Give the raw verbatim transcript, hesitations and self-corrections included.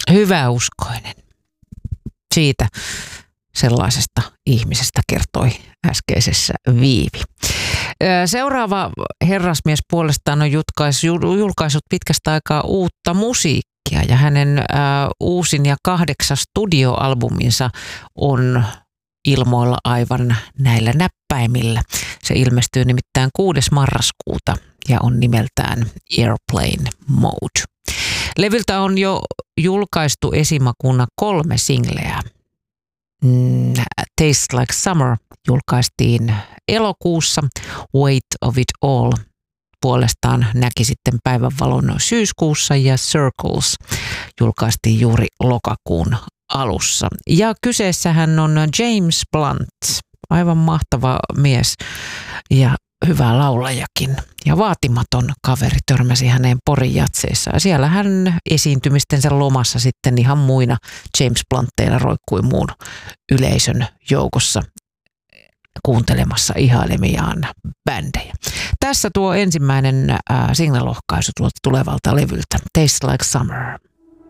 hyväuskoinen. Siitä sellaisesta ihmisestä kertoi äskeisessä Viivi. Seuraava herrasmies puolestaan on julkaissut pitkästä aikaa uutta musiikkia ja hänen uusin ja kahdeksas studioalbuminsa on ilmoilla aivan näillä näppäimillä. Se ilmestyy nimittäin kuudes marraskuuta ja on nimeltään Airplane Mode. Levyltä on jo julkaistu esimakuna kolme singleä. Tastes Like Summer julkaistiin elokuussa, Weight of It All puolestaan näki sitten päivänvalon syyskuussa ja Circles julkaistiin juuri lokakuun alussa. Ja kyseessähän on James Blunt, aivan mahtava mies ja hyvä laulajakin ja vaatimaton kaveri, törmäsi häneen Porin jatseissa. Ja siellä hän esiintymistensä lomassa sitten ihan muina James Bluntteina roikkui muun yleisön joukossa kuuntelemassa ihailemiaan bändejä. Tässä tuo ensimmäinen äh, single-lohkaisu tuolta tulevalta levyltä, Tastes Like Summer.